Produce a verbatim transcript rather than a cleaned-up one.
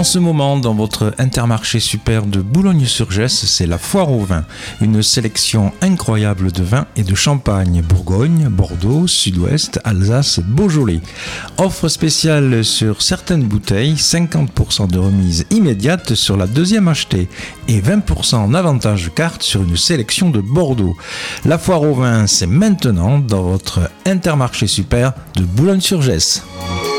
En ce moment, dans votre Intermarché Super de Boulogne-sur-Gesse, c'est la foire au vin. Une sélection incroyable de vins et de champagne. Bourgogne, Bordeaux, Sud-Ouest, Alsace, Beaujolais. Offre spéciale sur certaines bouteilles, cinquante pour cent de remise immédiate sur la deuxième achetée et vingt pour cent en avantage carte sur une sélection de Bordeaux. La foire au vin, c'est maintenant dans votre Intermarché Super de Boulogne-sur-Gesse.